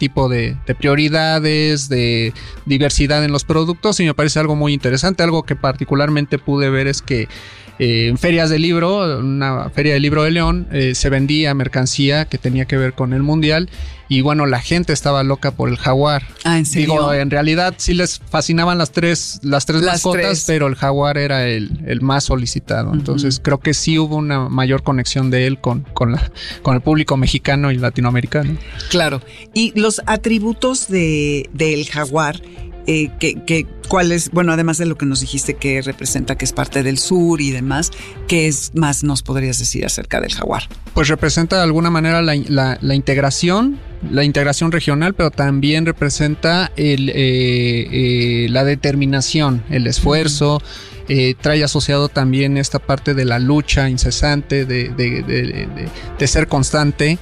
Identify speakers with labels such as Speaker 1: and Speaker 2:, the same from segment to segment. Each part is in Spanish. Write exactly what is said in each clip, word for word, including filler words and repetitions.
Speaker 1: tipo de, de prioridades, de diversidad en los productos, y me parece algo muy interesante. Algo que particularmente pude ver es que Eh, en ferias de libro, una feria de libro de León, eh, se vendía mercancía que tenía que ver con el mundial, y bueno, la gente estaba loca por el jaguar.
Speaker 2: Ah, ¿en serio?
Speaker 1: Digo, en realidad sí les fascinaban las tres, las tres
Speaker 2: Las
Speaker 1: mascotas,
Speaker 2: tres.
Speaker 1: pero el jaguar era el, el más solicitado. Uh-huh. Entonces creo que sí hubo una mayor conexión de él con, con, la, con el público mexicano y latinoamericano.
Speaker 2: Claro. Y los atributos de, del jaguar, Eh, que, que, ¿cuál es? Bueno, además de lo que nos dijiste que representa que es parte del sur y demás, ¿qué es más nos podrías decir acerca del jaguar?
Speaker 1: Pues representa de alguna manera la, la, la integración, la integración regional, pero también representa el, eh, eh, la determinación, el esfuerzo. Uh-huh. Eh, trae asociado también esta parte de la lucha incesante, de, de, de, de, de ser constante.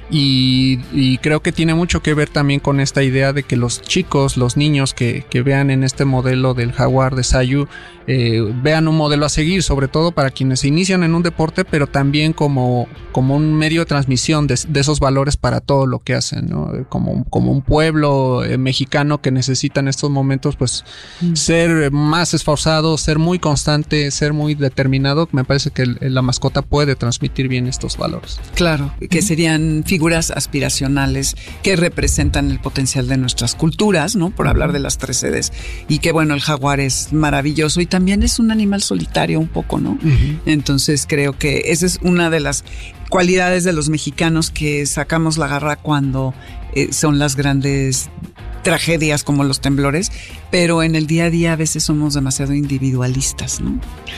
Speaker 1: Y, y creo que tiene mucho que ver también con esta idea de que los chicos, los niños que, que vean en este modelo del jaguar de Sayu, eh, vean un modelo a seguir, sobre todo para quienes se inician en un deporte, pero también como, como un medio de transmisión de, de esos valores para todo lo que hacen, ¿no? Como, como un pueblo eh, mexicano que necesita en estos momentos, pues, mm. ser más esforzado, ser muy constante, ser muy determinado. Me parece que el, la mascota puede transmitir bien estos valores.
Speaker 2: Claro, que serían figuras aspiracionales que representan el potencial de nuestras culturas, ¿no? Por hablar de las tres sedes. Y que bueno, el jaguar es maravilloso y también es un animal solitario un poco, ¿no? Uh-huh. Entonces creo que esa es una de las cualidades de los mexicanos, que sacamos la garra cuando eh, son las grandes tragedias como los temblores, pero en el día a día a veces somos demasiado individualistas, ¿no?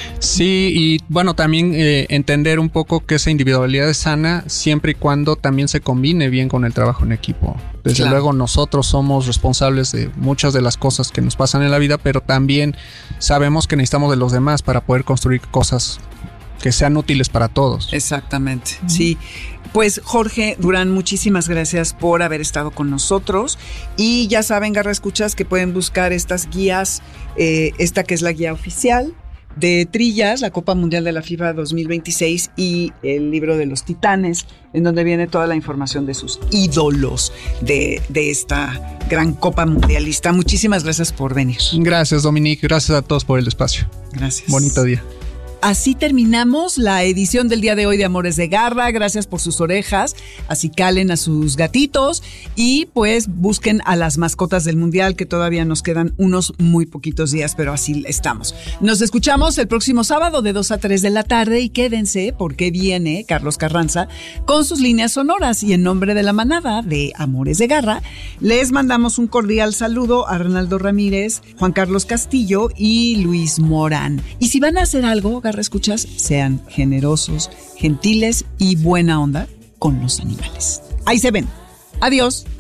Speaker 1: Sí, y bueno, también eh, entender un poco que esa individualidad es sana siempre y cuando también se combine bien con el trabajo en equipo. Desde claro. luego nosotros somos responsables de muchas de las cosas que nos pasan en la vida, pero también sabemos que necesitamos de los demás para poder construir cosas que sean útiles para todos.
Speaker 2: Exactamente, uh-huh. Sí. Pues Jorge Durán, muchísimas gracias por haber estado con nosotros, y ya saben, Garra Escuchas, que pueden buscar estas guías, eh, esta que es la guía oficial de Trillas, la Copa Mundial de la FIFA dos mil veintiséis, y el libro de los Titanes, en donde viene toda la información de sus ídolos de, de esta gran Copa Mundialista. Muchísimas gracias por venir.
Speaker 1: Gracias, Dominique, gracias a todos por el espacio.
Speaker 2: Gracias.
Speaker 1: Bonito día.
Speaker 2: Así terminamos la edición del día de hoy de Amores de Garra. Gracias por sus orejas. Así calen a sus gatitos y pues busquen a las mascotas del Mundial, que todavía nos quedan unos muy poquitos días, pero así estamos. Nos escuchamos el próximo sábado de dos a tres de la tarde, y quédense porque viene Carlos Carranza con sus líneas sonoras, y en nombre de la manada de Amores de Garra les mandamos un cordial saludo a Arnaldo Ramírez, Juan Carlos Castillo y Luis Morán. Y si van a hacer algo, Garra Escuchas, sean generosos, gentiles y buena onda con los animales. Ahí se ven. Adiós.